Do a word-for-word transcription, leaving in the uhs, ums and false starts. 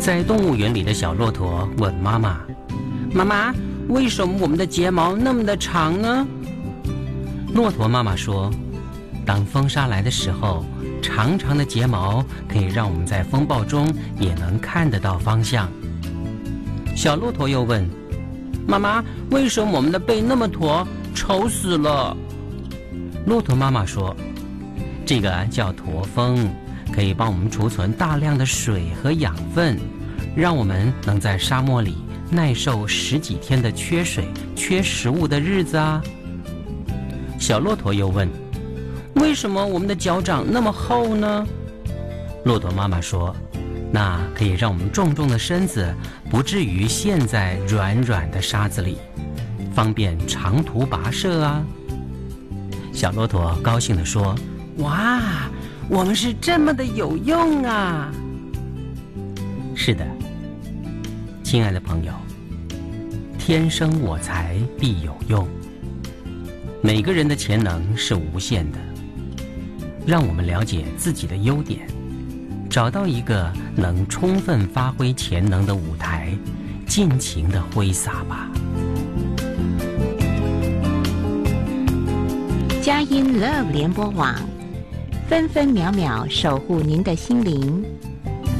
在动物园里的小骆驼问妈妈：“妈妈，为什么我们的睫毛那么的长呢？”骆驼妈妈说：“当风沙来的时候，长长的睫毛可以让我们在风暴中也能看得到方向。”小骆驼又问：“妈妈，为什么我们的背那么驼，丑死了？”骆驼妈妈说：“这个叫驼峰，可以帮我们储存大量的水和养分，让我们能在沙漠里耐受十几天的缺水、缺食物的日子啊。”小骆驼又问：“为什么我们的脚掌那么厚呢？”骆驼妈妈说：“那可以让我们重重的身子不至于陷在软软的沙子里，方便长途跋涉啊。”小骆驼高兴地说：“哇，我们是这么的有用啊！”是的，亲爱的朋友，天生我材必有用。每个人的潜能是无限的，让我们了解自己的优点，找到一个能充分发挥潜能的舞台，尽情地挥洒吧。 佳音 Love 联播网，分分秒秒守护您的心灵。